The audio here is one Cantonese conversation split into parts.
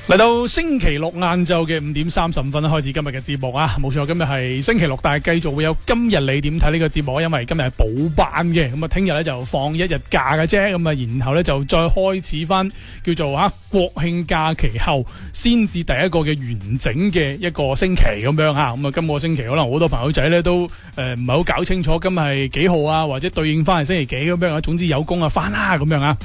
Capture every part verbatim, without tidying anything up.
嚟到星期六晏晝嘅五點三十五分開始今日嘅節目啊，冇錯，今日係星期六，但係繼續會有今日你點睇呢個節目，因為今日係補班嘅，咁啊聽日咧就放一日假嘅啫，咁啊然後咧就再開始翻叫做啊國慶假期後先至第一個嘅完整嘅一個星期咁樣吓，咁啊今個星期可能好多朋友仔咧都誒唔係好搞清楚今日係幾號啊，或者對應翻係星期幾咁樣啊，總之有工啊翻啦咁樣啊。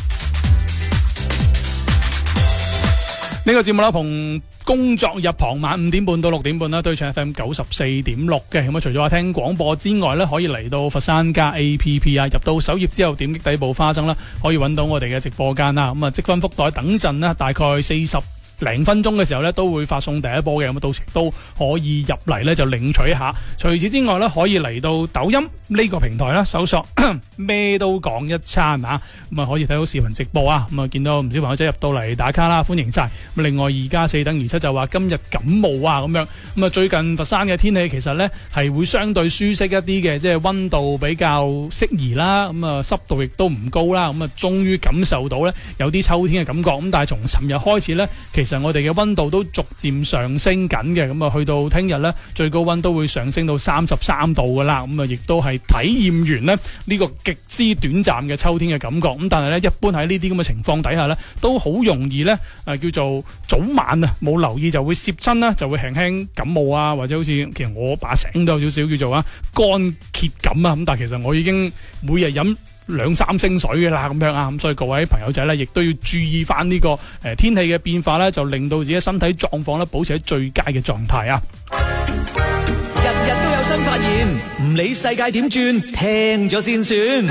呢個節目啦，逢工作日傍晚五點半到六點半啦，對唱 F M 九十四點六嘅。咁啊，除咗話聽廣播之外咧，可以嚟到佛山加 A P P 啊，入到首頁之後點擊底部花生啦，可以揾到我哋嘅直播間啦。咁啊，積分福袋等陣啦，大概四十零分鐘嘅時候咧，都會發送第一波嘅，咁到時都可以入嚟咧就領取一下。除此之外咧，可以嚟到抖音呢個平台啦，搜索咩都講一餐啊，咁啊可以睇到視頻直播啊，咁啊見到唔少朋友仔入到嚟打卡啦，歡迎晒。咁另外二加四等於七就話今日感冒啊咁樣，咁啊最近佛山嘅天氣其實咧係會相對舒適一啲嘅，即係溫度比較適宜啦，咁啊濕度亦都唔高啦，咁啊終於感受到咧有啲秋天嘅感覺。咁但係從尋日開始咧，其實我哋嘅溫度都逐漸上升緊嘅，咁啊去到聽日咧最高溫都會上升到三十三度噶啦，咁啊亦都係體驗完咧呢個極之短暫嘅秋天嘅感覺。咁但係咧一般喺呢啲咁嘅情況底下咧，都好容易咧誒叫做早晚啊冇留意就會攝親啦，就會輕輕感冒啊，或者好似其實我把聲都有少少叫做啊乾澀感啊，咁但係其實我已經每日飲兩三升水嘅啦，咁樣啊，咁所以各位朋友仔咧，亦都要注意翻呢個誒天氣嘅變化咧，就令到自己身體狀況咧保持喺最佳嘅狀態啊！ 日日都有新發現，唔理世界點轉，聽咗先算。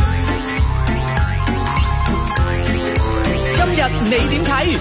今日你點睇？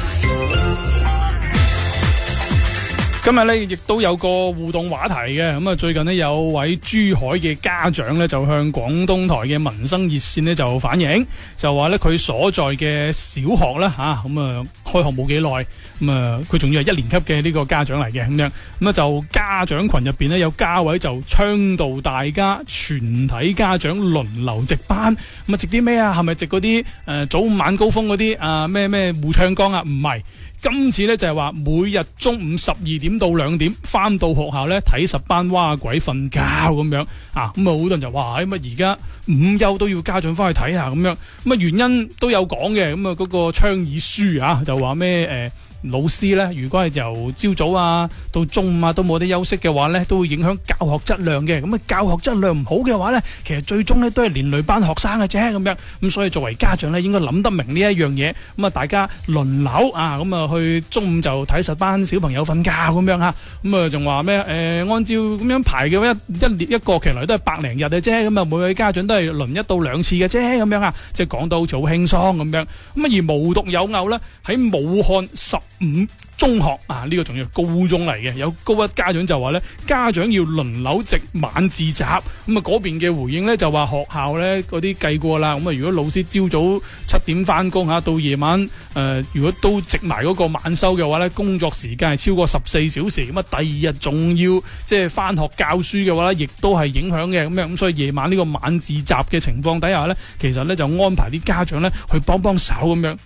今日咧亦都有個互動話題嘅，咁啊最近呢，有位珠海嘅家長咧就向廣東台嘅民生熱線呢就反映，就話咧佢所在嘅小學咧吓，咁啊開學冇幾耐，咁啊佢仲要係一年級嘅呢個家長嚟嘅，咁樣咁啊就家長群入邊呢，有家委就倡導大家全體家長輪流值班，咁啊值啲咩啊？係咪值嗰啲誒早午晚高峰嗰啲啊咩咩互唱歌啊？唔係。今次咧就係話每日中午十二點到兩點翻到學校咧睇實班蛙鬼瞓覺咁樣啊，咁啊好多人就話咁啊而家午休都要家長翻去睇下咁樣，咁啊原因都有講嘅，咁啊嗰個倡議書啊就話咩誒老師咧，如果係由朝早啊到中午啊都冇得休息嘅話咧，都會影響教學質量嘅。咁啊教學質量唔好嘅話咧，其實最終咧都係連累班學生嘅啫咁樣。咁所以作為家長咧，應該諗得明呢一樣嘢。咁啊大家輪流啊，咁啊去中午就睇實班小朋友瞓覺咁樣吓。咁啊仲話咩？誒、呃，按照咁樣排嘅一一年一個期來都係百零日嘅啫。咁啊每位家長都係輪一到兩次嘅啫咁樣啊，即係講到好似好輕鬆咁樣。咁啊而無獨有偶咧，喺武漢十五中學啊，呢、這個仲要高中嚟嘅，有高一家長就話咧，家長要輪流值晚自習。咁啊嗰邊嘅回應咧就話學校咧嗰啲計過啦，咁啊如果老師朝早七點翻工吓，到夜晚誒、呃、如果都值埋嗰個晚修嘅話咧，工作時間係超過十四小時，咁啊第二日仲要即係翻學教書嘅話咧，亦都係影響嘅咁樣。咁所以夜晚呢個晚自習嘅情況底下咧，其實咧就安排啲家長咧去幫幫手咁樣。